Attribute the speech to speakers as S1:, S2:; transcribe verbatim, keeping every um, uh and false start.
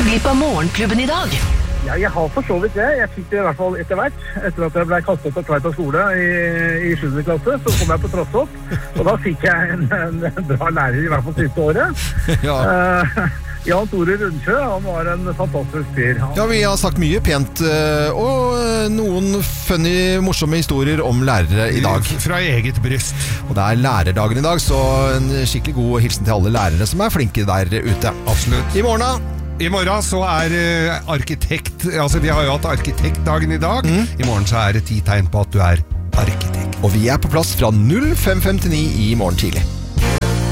S1: ikke glipp av Morgenklubben i dag.
S2: Ja, jeg har for så vidt det. Jeg fikk det i hvert fall etter hvert. Etter at jeg ble kastet på Tveita skole i, i sjuende klasse, så kom jeg på Trossopp. Og da fikk jeg en, en bra lærer i hvert fall siste året.
S3: Ja.
S2: Uh, Jan Tore Rundsjø, han var en fantastisk fyr. Han...
S3: Ja, vi har sagt mye pent, og noen funny, morsomme historier om lærere i dag.
S4: Fra eget bryst.
S3: Og det er lærerdagen i dag, så en skikkelig god hilsen til alle lærere som er flinke der ute.
S4: Absolutt.
S3: I morgen da?
S4: I morgen så er uh, arkitekt, altså vi har jo hatt arkitektdagen i dag.
S3: Mm.
S4: I morgen så er det ti tegn på at du er arkitekt.
S3: Og vi er på plass fra null fem femtini i morgen tidlig.